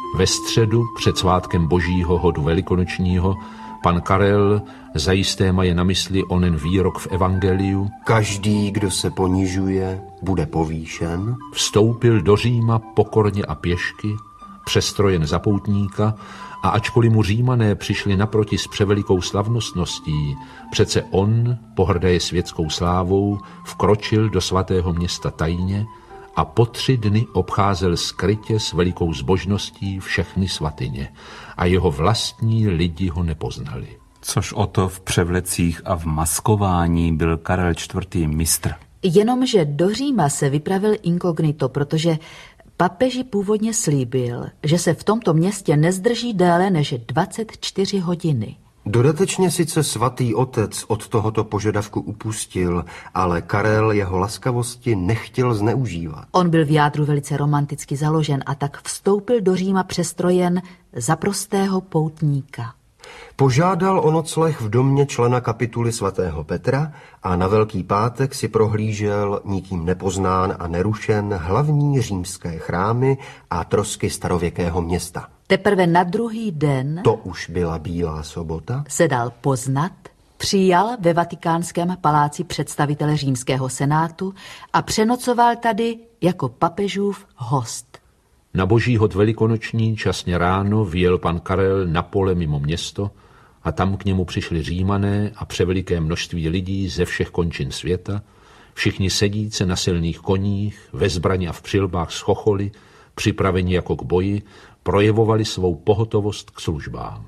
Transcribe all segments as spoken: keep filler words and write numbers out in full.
Ve středu před svátkem Božího hodu velikonočního pan Karel zajisté má je na mysli onen výrok v evangeliu: Každý, kdo se ponižuje, bude povýšen. Vstoupil do Říma pokorně a pěšky, přestrojen za poutníka, a ačkoliv mu Římané přišli naproti s převelikou slavnostností, přece on, pohrdaje světskou slávou, vkročil do svatého města tajně a po tři dny obcházel skrytě s velikou zbožností všechny svatyně a jeho vlastní lidi ho nepoznali. Což o to v převlecích a v maskování byl Karel čtvrtý mistr. Jenomže do Říma se vypravil inkognito, protože papeži původně slíbil, že se v tomto městě nezdrží déle než dvacet čtyři hodiny. Dodatečně sice svatý otec od tohoto požadavku upustil, ale Karel jeho laskavosti nechtěl zneužívat. On byl v jádru velice romanticky založen a tak vstoupil do Říma přestrojen za prostého poutníka. Požádal o nocleh v domě člena kapituly svatého Petra a na Velký pátek si prohlížel nikým nepoznán a nerušen hlavní římské chrámy a trosky starověkého města. Teprve na druhý den, to už byla Bílá sobota, se dal poznat, přijal ve vatikánském paláci představitele římského senátu a přenocoval tady jako papežův host. Na Boží hod velikonoční časně ráno vyjel pan Karel na pole mimo město a tam k němu přišli Římané a převeliké množství lidí ze všech končin světa, všichni sedíce na silných koních, ve zbraně a v přilbách s chocholy, připraveni jako k boji, projevovali svou pohotovost k službám.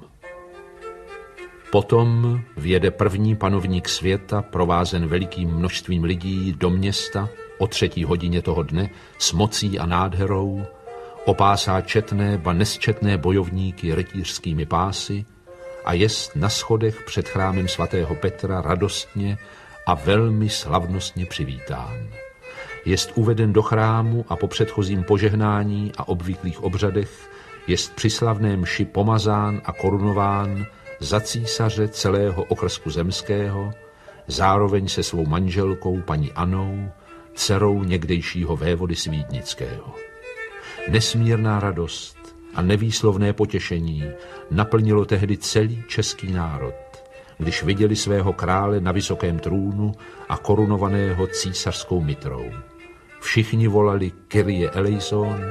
Potom vjede první panovník světa, provázen velikým množstvím lidí, do města o třetí hodině toho dne s mocí a nádherou, opásá četné, ba nesčetné bojovníky rytířskými pásy a jest na schodech před chrámem svatého Petra radostně a velmi slavnostně přivítán. Jest uveden do chrámu a po předchozím požehnání a obvyklých obřadech jest při slavné mši pomazán a korunován za císaře celého okrsku zemského, zároveň se svou manželkou paní Anou, dcerou někdejšího vévody Svídnického. Nesmírná radost a nevýslovné potěšení naplnilo tehdy celý český národ, když viděli svého krále na vysokém trůnu a korunovaného císařskou mitrou. Všichni volali Kyrie eleison,